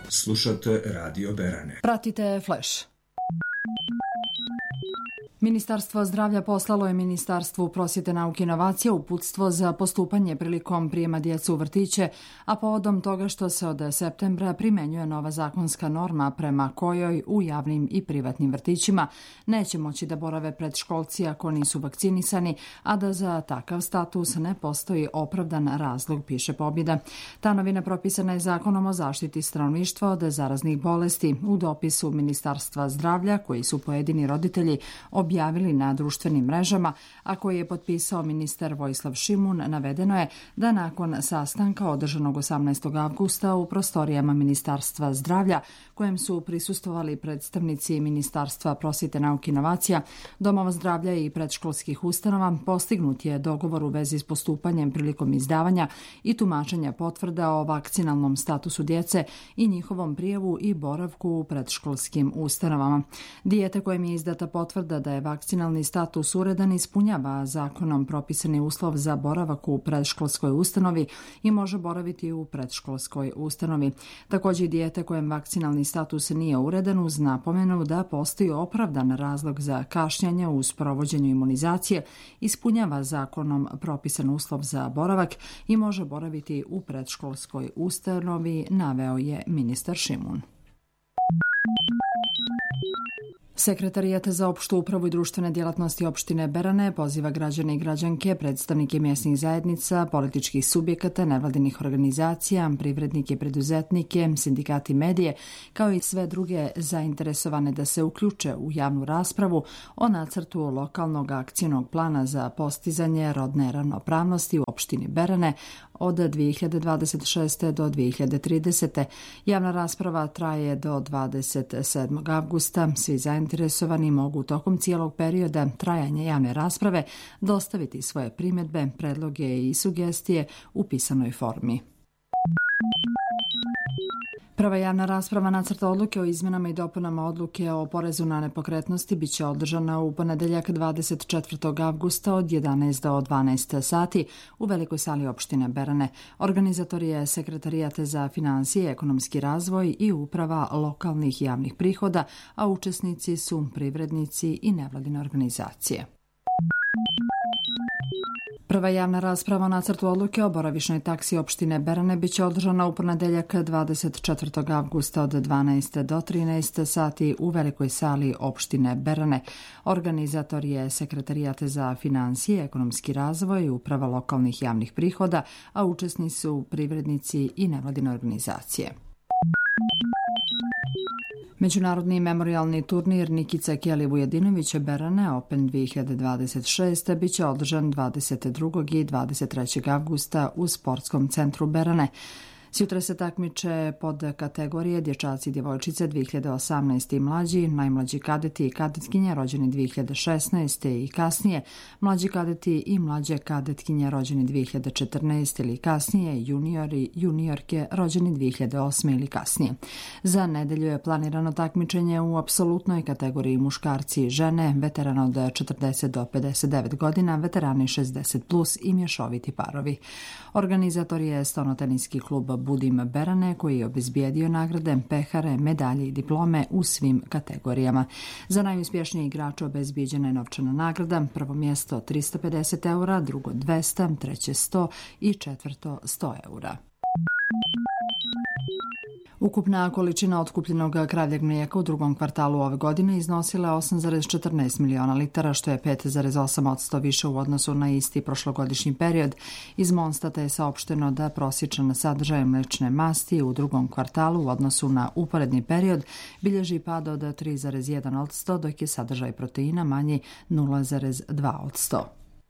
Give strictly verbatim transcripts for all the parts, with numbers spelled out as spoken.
Slušate Radio Berane. Pratite Flash. Ministarstvo zdravlja poslalo je Ministarstvu prosvjete, nauke i inovacija uputstvo za postupanje prilikom prijema djece u vrtiće, a povodom toga što se od septembra primenjuje nova zakonska norma prema kojoj u javnim i privatnim vrtićima neće moći da borave predškolci ako nisu vakcinisani, a da za takav status ne postoji opravdan razlog, piše Pobjeda. Ta novina propisana je Zakonom o zaštiti stanovništva od zaraznih bolesti. U dopisu Ministarstva zdravlja, koji su pojedini roditelji objavili na društvenim mrežama, a koji je potpisao ministar Vojislav Šimun, navedeno je da nakon sastanka održanog osamnaestog avgusta u prostorijama Ministarstva zdravlja, kojem su prisustvovali predstavnici Ministarstva prosvjete, nauke i inovacija, domova zdravlja i predškolskih ustanova, postignut je dogovor u vezi s postupanjem prilikom izdavanja i tumačenja potvrda o vakcinalnom statusu djece i njihovom prijavu i boravku u predškolskim ustanovama. Dijete kojem je izdata potvrda da je vakcinalni status uredan ispunjava zakonom propisani uslov za boravak u predškolskoj ustanovi i može boraviti u predškolskoj ustanovi. Također i dijete kojem vakcinalni status nije uredan, uz napomenu da postoji opravdan razlog za kašnjenje u sprovođenju imunizacije, ispunjava zakonom propisan uslov za boravak i može boraviti u predškolskoj ustanovi, naveo je ministar Šimun. Sekretarijat za opštu upravu i društvene djelatnosti opštine Berane poziva građane i građanke, predstavnike mjesnih zajednica, političkih subjekata, nevladinih organizacija, privrednike i preduzetnike, sindikati medije, kao i sve druge zainteresovane da se uključe u javnu raspravu o nacrtu lokalnog akcijnog plana za postizanje rodne ravnopravnosti u opštini Berane od dvije hiljade dvadeset šeste. do dvije hiljade tridesete. Javna rasprava traje do dvadeset sedmog avgusta. Svi zainteresovani mogu tokom cijelog perioda trajanja javne rasprave dostaviti svoje primjedbe, predloge i sugestije u pisanoj formi. Prva javna rasprava nacrta odluke o izmjenama i dopunama odluke o porezu na nepokretnosti biće održana u ponedeljak dvadeset četvrtog avgusta od jedanaest do dvanaest sati u velikoj sali opštine Berane. Organizator je Sekretarijat za financije, ekonomski razvoj i uprava lokalnih javnih prihoda, a učesnici su privrednici i nevladine organizacije. Prva javna rasprava o nacrtu odluke o boravišnoj taksi opštine Berane biće održana u ponedeljak dvadeset četvrtog avgusta od dvanaest do trinaest sati u velikoj sali opštine Berane. Organizator je Sekretarijat za financije, ekonomski razvoj i uprava lokalnih javnih prihoda, a učesnici su privrednici i nevladine organizacije. Međunarodni memorijalni turnir Nikica Keli Vujadinović Berane Open dvije hiljade dvadeset šeste biće održan dvadeset drugog i dvadeset trećeg avgusta u Sportskom centru Berane. Sutra se takmiče pod kategorije dječaci i djevojčice dvije hiljade osamnaeste i mlađi, najmlađi kadeti i kadetkinje rođeni dvije hiljade šesnaeste i kasnije, mlađi kadeti i mlađe kadetkinje rođeni dvije hiljade četrnaeste ili kasnije, juniori i juniorke rođeni dvije hiljade osme ili kasnije. Za nedelju je planirano takmičenje u apsolutnoj kategoriji muškarci i žene, veterana od četrdeset do pedeset devet godina, veterani šezdeset plus i mješoviti parovi. Organizator je stonoteniski klub Budim Berane, koji je obezbijedio nagrade, pehare, medalje i diplome u svim kategorijama. Za najuspješnije igrače obezbijeđena je novčana nagrada, prvo mjesto tristo pedeset eura, drugo dvesta, treće sto i četvrto sto eura. Ukupna količina otkupljenog kravljeg mlijeka u drugom kvartalu ove godine iznosila osam zarez četrnaest miliona litara, što je pet zarez osam posto više u odnosu na isti prošlogodišnji period. Iz Monstata je saopšteno da prosječan sadržaj mliječne masti u drugom kvartalu u odnosu na uporedni period bilježi pad od tri zarez jedan posto, dok je sadržaj proteina manji nula zarez dva posto.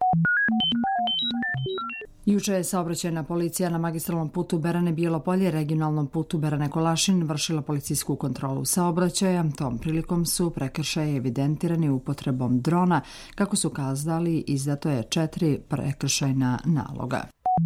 Juče je saobraćajna policija na magistralnom putu Berane-Bijelo Polje, regionalnom putu Berane-Kolašin, vršila policijsku kontrolu saobraćaja. Tom prilikom su prekršaji evidentirani upotrebom drona. Kako su kazali, izdato je četiri prekršajna naloga.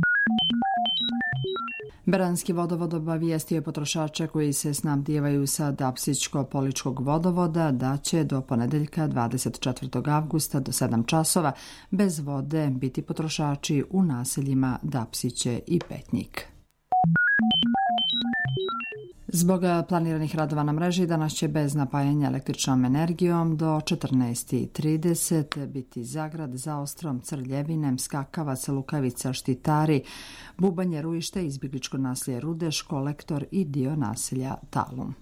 Beranski vodovod obavijestio je potrošače koji se snabdijevaju sa Dapsičko-Poličkog vodovoda da će do ponedeljka dvadeset četvrtog avgusta do sedam časova bez vode biti potrošači u naseljima Dapsiće i Petnjik. Zbog planiranih radova na mreži danas će bez napajanja električnom energijom do četrnaest trideset biti Zagrad, Zaostrom, Crljevinem, Skakavac, Lukavica, Štitari, Bubanje, Ruište, izbjegličko naselje Rudeš, Kolektor i dio naselja Talum.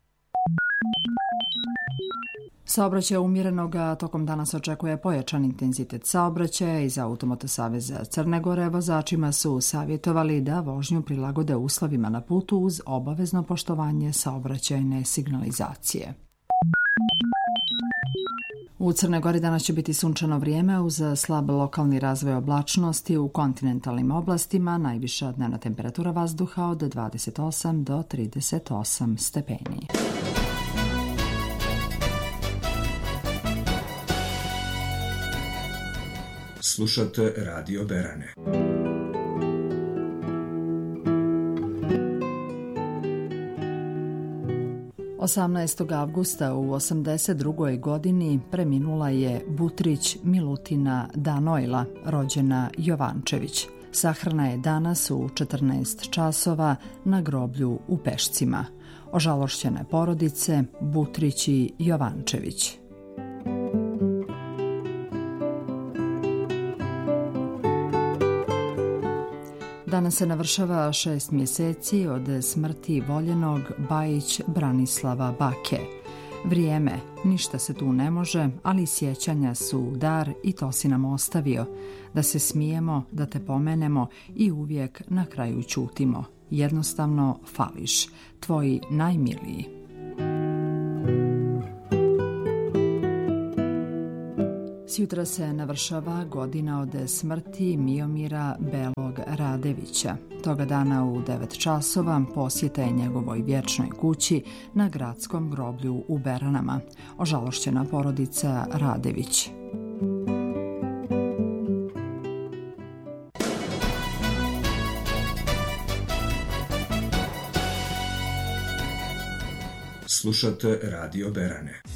Saobraćaj umjerenog, tokom dana se očekuje pojačan intenzitet saobraćaja. Iz Automoto saveza Crne Gore vozačima su savjetovali da vožnju prilagode uslovima na putu uz obavezno poštovanje saobraćajne signalizacije. U Crnoj Gori danas će biti sunčano vrijeme uz slab lokalni razvoj oblačnosti u kontinentalnim oblastima, najviša dnevna temperatura vazduha od dvadeset osam do trideset osam stepeni. Slušate Radio Berane. osamnaestog avgusta u osamdeset drugoj godini preminula je Butrić Milutina Danojla, rođena Jovančević. Sahrana je danas u četrnaest časova na groblju u Pešcima. Ožalošćene porodice Butrić i Jovančević. Danas se navršava šest mjeseci od smrti voljenog Bajić Branislava Bake. Vrijeme, ništa se tu ne može, ali sjećanja su dar i to si nam ostavio. Da se smijemo, da te pomenemo i uvijek na kraju ćutimo. Jednostavno fališ. Tvoji najmiliji. Sjutra se navršava godina od smrti Miomira Belog Radevića. Toga dana u devet časova posjeta je njegovoj vječnoj kući na gradskom groblju u Beranama. Ožalošćena porodica Radević. Slušate Radio Berane.